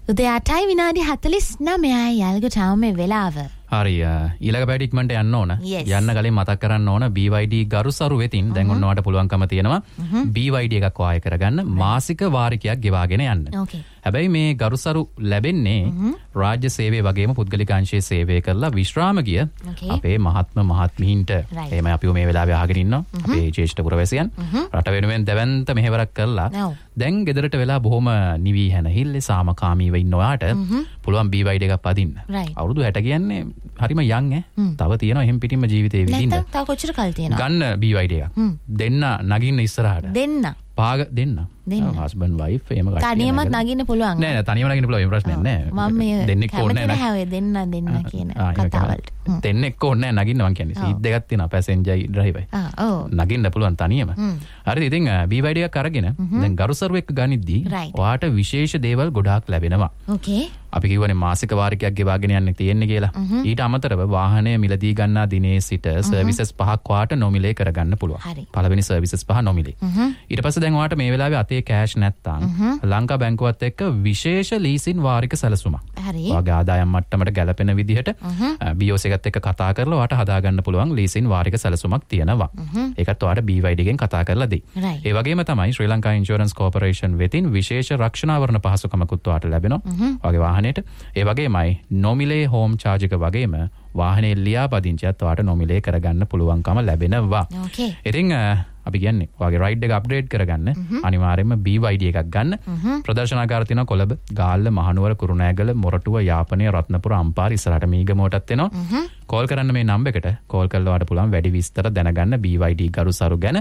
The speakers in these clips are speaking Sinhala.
උදේ 8යි විනාඩි 49යි යාළුවෝ තාම මේ වෙලාව. හරි ඊළඟ පැය ඉක්මනට යන්න ඕන. යන්න කලින් මතක් කරන්න ඕන BYD ගරුසරු වෙතින් දැන් ඔන්නවට පුළුවන්කම තියෙනවා BYD එකක් වාය කරගන්න මාසික වාරිකයක් ගෙවාගෙන යන්න. හැබැයි මේ ගරුසරු ලැබෙන්නේ රාජ්‍ය සේවය වගේම පුද්ගලික අංශයේ සේවය කරලා විශ්‍රාම ගිය අපේ මහත්මීන්ට එහෙම අපිව මේ වෙලාවේ අහගෙන ඉන්නවා. අපේ ජ්‍යෙෂ්ඨ පුරවැසියන් රට වෙනුවෙන් දැවැන්ත මෙහෙවරක් කරලා දැන් ගෙදරට වෙලා බොහොම නිවි හැනහිල්ලේ සාමකාමීව ඉන්න ඔයාට පුළුවන් BYD එකක් පදින්න. අවුරුදු 60 කියන්නේ හරිම යන් තව තියෙනවා එහෙම පිටින්ම ජීවිතේ විඳින්න. නැත්නම් තව කොච්චර කල් තියෙනවද? ගන්න BYD එකක්. දෙන්න නගින්න ඉස්සරහට. පාග දෙන්න. හස්බන්ඩ් වයිෆ් එහෙම කට්ටිය. තනියමත් නගින්න පුළුවන්. නෑ තනියම නගින්න පුළුවන්. ඒ ප්‍රශ්නේ නෑ. මම මේ දෙන්නෙක් ඕනේ නෑ. දෙන්න කියන කතාවලට. දෙන්නෙක් ඕනේ නෑ නගින්න මං කියන්නේ. සීට් දෙකක් තියෙනවා පැසෙන්ජර් ඩ්‍රයිවර්යි. ඔව්. නගින්න පුළුවන් තනියම. හරිද? ඉතින් BYD එකක් අරගෙන දැන් ගරුසරු එක්ක ගනිද්දී ඔයාට විශේෂ දේවල් ගොඩාක් ලැබෙනවා. ඕකේ. අපි කියවනේ මාසික වාරිකයක් ගෙවාගෙන යන්න තියෙන්නේ කියලා. ඊට අමතරව වාහනය මිලදී ගන්නා දිනේ සිට සර්විසස් 5ක් වාට නොමිලේ කරගන්න පුළුවන්. පළවෙනි සර්විසස් 5 නොමිලේ. ඊට පස්සේ දැන් ඔයාට මේ වෙලාවේ අතේ කෑෂ් නැත්තම් ලංකා බැංකුවත් එක්ක විශේෂ ලීසින් වාරික සැලසුමක්. ඔයාගේ ආදායම් මට්ටමට ගැලපෙන විදිහට BOS එකත් එක්ක කතා කරලා ඔයාට හදාගන්න පුළුවන් ලීසින් වාරික සැලසුමක් තියෙනවා. ඒකත් ඔයාට BYD එකෙන් කතා කරලා දෙයි. ඒ වගේම තමයි ශ්‍රී ලංකා ඉන්ෂුරන්ස් කෝපරේෂන් වෙතින් විශේෂ රක්ෂණාවරණ පහසුකමකුත් ඔයාට ලැබෙනවා. ඔයාගේ වාහනේට. ඒ වගේමයි නොමිලේ හෝම් චාර්ජ් එක වගේම වාහනේ ලියාපදිංචියත් ඔයාට නොමිලේ කරගන්න පුළුවන්කම ලැබෙනවා. ඉතින් අපි කියන්නේ ඔයාගේ රයිඩ් එක අප්ග්‍රේඩ් කරගන්න අනිවාර්යයෙන්ම BYD එකක් ගන්න. ප්‍රදර්ශනාගාර තියෙනවා කොළඹ, ගාල්ල, මහනුවර, කුරුණෑගල, මොරටුව, යාපනය, රත්නපුර, අම්පාර ඉස්සරහට මීගමුවටත් එනවා. කෝල් කරන්න මේ නම්බර් එකට. කෝල් කරලා ඔයාලට පුළුවන් වැඩි විස්තර දැනගන්න BYD ගරුසරු ගැන.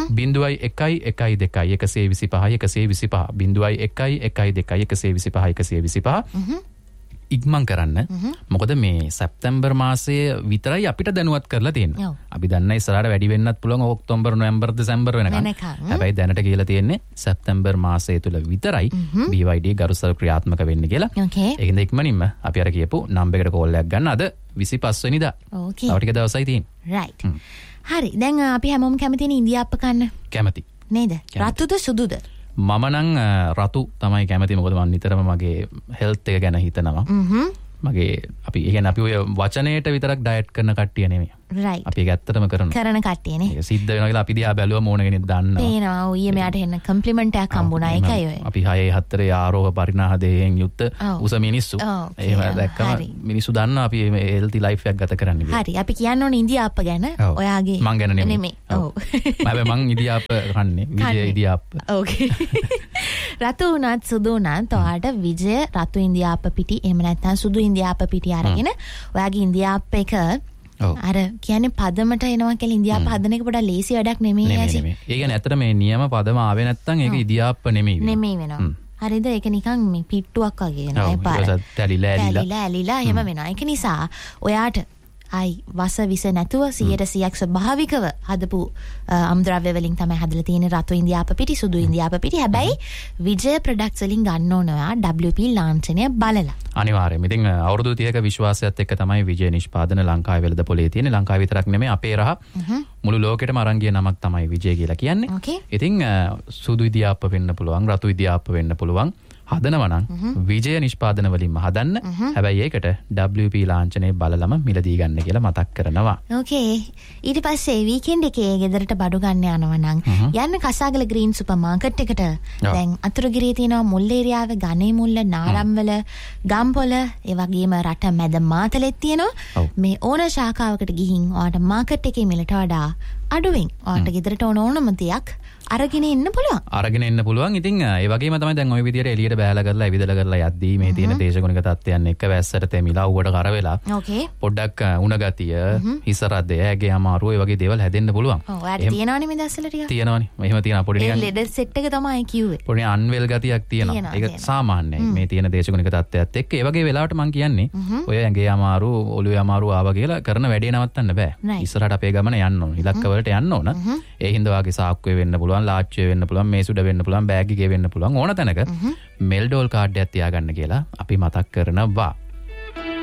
0112 ඉක්මන් කරන්න. මොකද මේ සැප්තැම්බර් මාසයේ විතරයි අපිට දැනුවත් කරලා තියෙන්නේ. අපි දන්නේ ඉස්සරහට වැඩි වෙන්නත් පුළුවන් ඔක්තෝබර්, නොවැම්බර්, දෙසැම්බර් වෙනකන්. හැබැයි දැනට කියලා තියෙන්නේ සැප්තැම්බරර් මාසය තුල විතරයි BYD ගරුසරු ක්‍රියාත්මක වෙන්නේ කියලා. ඒකෙන්ද ඉක්මනින්ම අපි අර කියපු නම්බර් එකට කෝල් එකක් ගන්න. අද 25 වෙනිදා. තව ටික දවසයි තියෙන්නේ. රයිට්. හරි. දැන් අපි හැමෝම කැමතිනේ ඉන්දියාප්ප කන්න. කැමති. නේද? රතුද සුදුද? මම නම් රතු තමයි කැමති. මොකද මම නිතරම මගේ හෙල්ත් එක ගැන හිතනවා. මගේ අපි කියන්නේ අපි ඔය වචනේට විතරක් ඩයට් කරන කට්ටිය නෙමෙයි. අපි ඒක ඇත්තටම කරන කට්ටියනේ. ඒක සිද්ධ වෙනවා කියලා අපි දිහා බැලුවම ඕන කෙනෙක් දන්නවා. පේනවා. ඊයේ මෙයාට එන්න කම්ප්ලිමන්ට් එකක් හම්බුණා. ඒකයි ඔය. අපි 6-4 ආරෝහ පරිණාහ දෙයෙන් යුක්ත උස මිනිස්සු. එහෙම දැක්කම මිනිස්සු දන්නවා අපි මේ හෙල්ති ලයිෆ් එකක් ගත කරන්න කියලා. හරි. අපි කියන්න ඕනේ ඉන්දියාප්ප ගැන. ඔයාගේ මං ගැන නෙමෙයි. ඔව්. මම ඉන්දියාප්ප කන්නේ. විජය ඉන්දියාප්ප. ඕකේ. රතු උනත් සුදු උනත් ඔයාට විජය රතු ඉන්දියාප්ප පිටි එහෙම නැත්නම් සුදු ඉන්දියාප්ප පිටි අරගෙන ඔයාගේ ඉන්දියාප්ප එක අර කියන්නේ පදමට එනවා කියලා ඉන්දියාප්ප හදන එක පොඩක් ලේසි වැඩක් නෙමෙයි ඇසි. ඒ කියන්නේ ඇත්තට මේ නියම පදම ආවේ නැත්නම් ඒක ඉන්දියාප්ප නෙමෙයි වෙනවා. හරිද? ඒක නිකන් මේ පිට්ටුවක් වගේ වෙනවා. ඒ පාර. ඇලිලා එහෙම වෙනවා. ඒක නිසා ඔයාට වස විස නැතුව 100% ස්වභාවිකව හදපු අම්ද්‍රව්‍ය වලින් තමයි හදලා තියෙන්නේ රතු ඉන්දියාප්ප පිටි, සුදු ඉන්දියාප්ප පිටි. හැබැයි විජය ප්‍රොඩක්ට්ස් වලින් ගන්න ඕන ඔයා WP ලාංඡනය බලලා. අනිවාර්යයෙන්. ඉතින් අවුරුදු 30ක විශ්වාසයත් එක්ක තමයි විජය නිෂ්පාදන ලංකාවේ වෙළඳ පොලේ තියෙන්නේ. ලංකාව විතරක් නෙමෙයි අපේ රහ මුළු ලෝකෙටම අරන් ගිය නමක් තමයි විජය කියලා කියන්නේ. ඉතින් සුදු ඉන්දියාප්ප වෙන්න පුළුවන්, රතු ඉන්දියාප්ප වෙන්න පුළුවන්. හදනවා නම් විජය නිෂ්පාදන වලින්ම හදන්න. හැබැයි ඒකට WP ලාංඡනය බලලම මිලදී ගන්න කියලා මතක් කරනවා. ඕකේ. ඊට පස්සේ වීකෙන්ඩ් එකේ ගෙදරට බඩු ගන්න යනවා නම් යන්න කසාගල ග්‍රීන් සුපර් මාකට් එකට. දැන් අතුරුගිරියේ තියෙනවා මුල් ඒරියාවේ ගනේ මුල්ල, නාරම්වල, ගම්පොළ, ඒ වගේම රට මැද මාතලෙත් තියෙනවා. මේ ඕන ශාඛාවකට ගිහින් ඔයාට මාකට් එකේ මිලට වඩා අඩුවෙන් ඔයාට ගෙදරට ඕනම දෙයක් අරගෙන එන්න පුළුවන්. ඉතින් ඒ වගේම තමයි දැන් ওই විදියට එළියට බෑලා කරලා ඇවිදලා කරලා යද්දී මේ තියෙන දේශගුණික තත්ත්වයන් එක්ක වැස්සට තෙමිලා උඩට කර වෙලා පොඩ්ඩක් උණ ගතිය, හිස රදය, ඇගේ අමාරුව ඒ වගේ දේවල් හැදෙන්න පුළුවන්. ඔයාට තියෙනවනේ මේ දවස්වල ටික. තියෙනවනේ. එහෙම තියෙනවා පොඩි නිකන් ලෙඩර් සෙට් එක තමයි කිව්වේ. පොඩි අන්වෙල් ගතියක් තියෙනවා. ඒක සාමාන්‍යයි. මේ තියෙන දේශගුණික තත්ත්වයත් එක්ක. ඒ වගේ වෙලාවට මම කියන්නේ ඔය ඇගේ අමාරු, ඔළුවේ අමාරු ආවා කියලා කරන වැඩේ නවත්තන්න බෑ. ඉස්සරහට අපේ ගමන යන්න ඕන. ඉලක්ක වලට යන්න ඕන. ඒ හින්දා වාගේ සාක්කුවේ වෙන්න පුළුවන්, ලාච්චුවේ වෙන්න පුළුවන්, මේසුඩ වෙන්න පුළුවන්, බෑග් එකේ වෙන්න පුළුවන් ඕන තැනක මෙල්ඩෝල් කාඩ් එකක් තියාගන්න කියලා අපි මතක් කරනවා.